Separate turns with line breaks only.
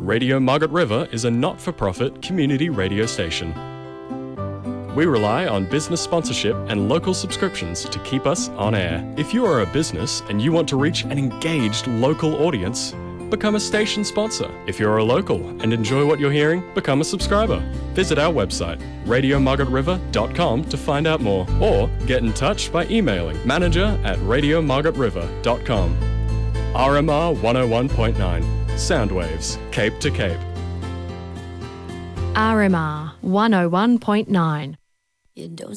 Radio Margaret River is a not-for-profit community radio station. We rely on business sponsorship and local subscriptions to keep us on air. If you are a business and you want to reach an engaged local audience, become a station sponsor. If you're a local and enjoy what you're hearing, become a subscriber. Visit our website, radiomargaretriver.com, to find out more, or get in touch by emailing manager@radiomargaretriver.com. RMR 101.9, Soundwaves, Cape to Cape.
RMR 101.9.
You don't